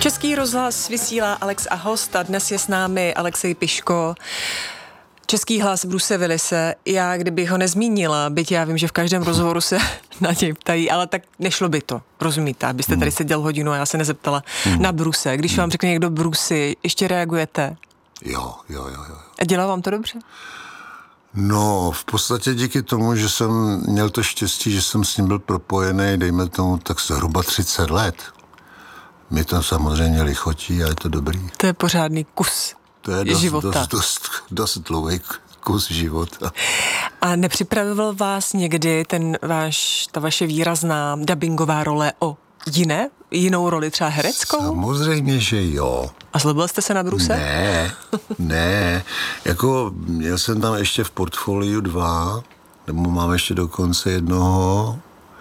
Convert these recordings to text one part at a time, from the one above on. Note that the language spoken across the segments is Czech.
Český rozhlas vysílá Alex a host a dnes je s námi Alexej Piško. Český hlas Bruce Willise. Já kdybych ho nezmínila, byť já vím, že v každém rozhovoru se na něj ptají, ale tak nešlo by to, rozumíte? Abyste tady seděl hodinu a já se nezeptala na Bruce. Když vám řekne někdo Bruce, ještě reagujete? Jo. A dělá vám to dobře? No, v podstatě díky tomu, že jsem měl to štěstí, že jsem s ním byl propojený, dejme tomu tak zhruba 30 let. Mi to samozřejmě lichotí a je to dobrý. To je pořádný kus života. To je dost dlouhý kus života. A nepřipravil vás někdy ta vaše výrazná dabingová role o jinou roli, třeba hereckou? Samozřejmě, že jo. A zlobil jste se na Bruce? Ne. Jako měl jsem tam ještě v portfoliu 2, nebo mám ještě dokonce jednoho,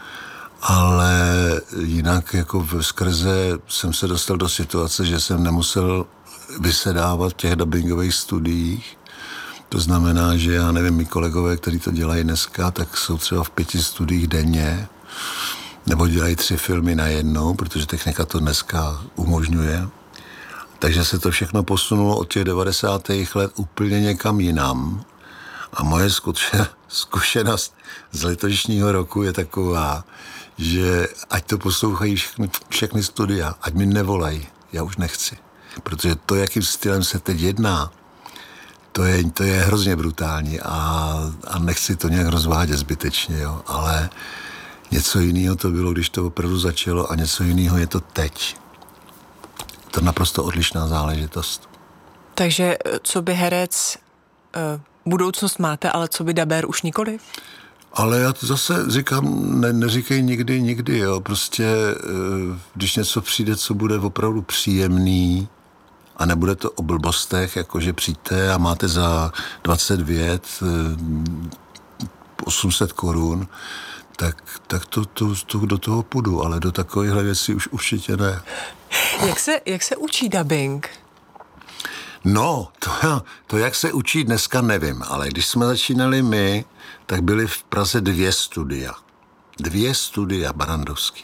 ale jinak jako skrze jsem se dostal do situace, že jsem nemusel vysedávat v těch dabingových studiích. To znamená, že já nevím, mý kolegové, kteří to dělají dneska, tak jsou třeba v 5 studiích denně, nebo dělají 3 filmy najednou, protože technika to dneska umožňuje. Takže se to všechno posunulo od těch 90. let úplně někam jinam. A moje zkušenost z letošního roku je taková, že ať to poslouchají všechny studia, ať mi nevolají, já už nechci. Protože to, jakým stylem se teď jedná, to je hrozně brutální a nechci to nějak rozvádět zbytečně, jo. Ale něco jiného to bylo, když to opravdu začalo a něco jiného je to teď. To je naprosto odlišná záležitost. Takže co by herec, budoucnost máte, ale co by dabér už nikoliv? Ale já to zase říkám, neříkej nikdy, jo. Prostě, když něco přijde, co bude opravdu příjemný a nebude to o blbostech, jakože přijďte a máte za 20 vět 800 korun, tak to do toho půjdu, ale do takovýchhle věcí už určitě ne. Jak se učí dabing? No, to jak se učí dneska nevím, ale když jsme začínali my, tak byly v Praze 2 studia. 2 studia barandovský.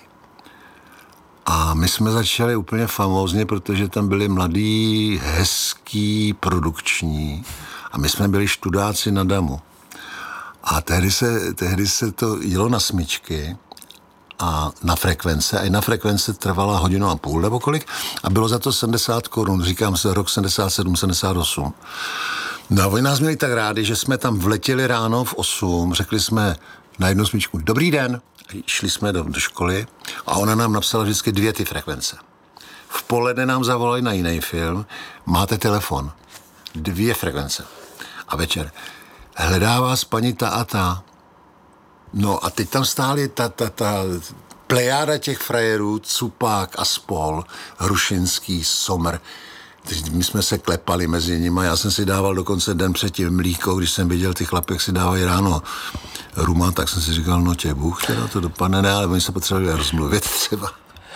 A my jsme začali úplně famózně, protože tam byli mladí, hezký, produkční a my jsme byli študáci na damu. A tehdy se to jelo na smyčky a na frekvence. A jedna frekvence trvala 1,5 hodiny nebo kolik a bylo za to 70 korun, říkám se rok 77, 78. No a oni nás měli tak rádi, že jsme tam vletěli ráno v 8, řekli jsme na jednu smyčku dobrý den, šli jsme do školy a ona nám napsala vždycky 2 ty frekvence. V poledne nám zavolali na jiný film, máte telefon, 2 frekvence. A večer, hledá vás paní ta a ta. No a teď tam stály ta plejáda těch frajerů, Cupák a spol, Hrušinský, Sommer. My jsme se klepali mezi nimi, já jsem si dával dokonce den předtím mlíko, když jsem viděl, ty chlapy, jak si dávají ráno ruma, tak jsem si říkal, no tě Bůh, teda to dopadne, ne, ale oni se potřebovali rozmluvit třeba.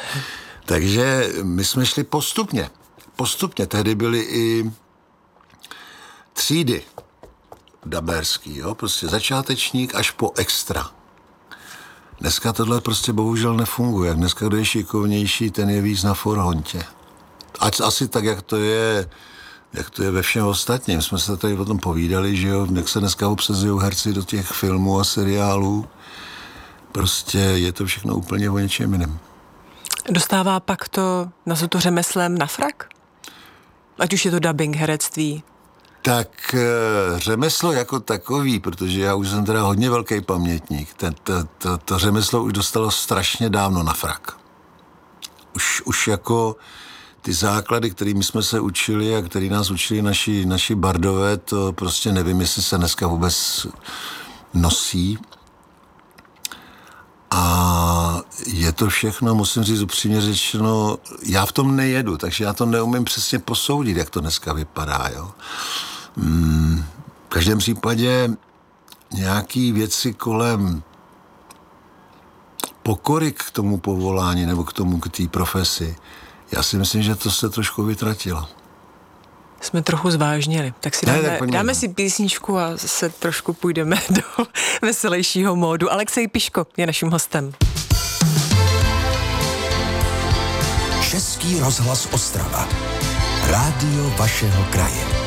Takže my jsme šli postupně, tehdy byly i třídy dabérský, jo, prostě začátečník až po extra. Dneska tohle prostě bohužel nefunguje. Dneska, kdo je šikovnější, ten je víc na forhontě. Asi tak, jak to je ve všem ostatním. Jsme se tady o tom povídali, že jo, jak se dneska obsazují herci do těch filmů a seriálů. Prostě je to všechno úplně o něčem jiném. Dostává pak to, nazvu to řemeslem, na frak? Ať už je to dabing, herectví. Tak řemeslo jako takový, protože já už jsem teda hodně velký pamětník, to řemeslo už dostalo strašně dávno na frak. Už jako ty základy, kterými jsme se učili a který nás učili naši bardové, to prostě nevím, jestli se dneska vůbec nosí. A je to všechno, musím říct upřímně řečeno, já v tom nejedu, takže já to neumím přesně posoudit, jak to dneska vypadá, jo. V každém případě nějaký věci kolem pokory k tomu povolání nebo k té profesi, já si myslím, že to se trošku vytratilo. Jsme trochu zvážněli, tak si dáme si písničku a se trošku půjdeme do veselějšího módu. Alexej Piško je naším hostem. Český rozhlas Ostrava. Rádio vašeho kraje.